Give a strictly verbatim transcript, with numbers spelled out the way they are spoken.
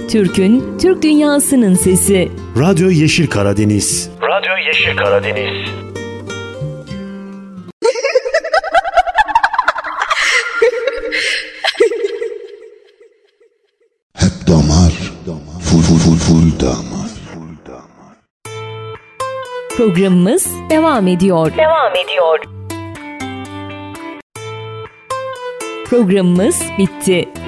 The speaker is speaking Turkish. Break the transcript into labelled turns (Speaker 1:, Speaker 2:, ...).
Speaker 1: Türk'ün, Türk dünyasının sesi.
Speaker 2: Radyo Yeşil Karadeniz.
Speaker 3: Radyo Yeşil Karadeniz.
Speaker 4: Hep damar, full full full full damar.
Speaker 1: Programımız devam ediyor.
Speaker 5: Devam ediyor.
Speaker 1: Programımız bitti.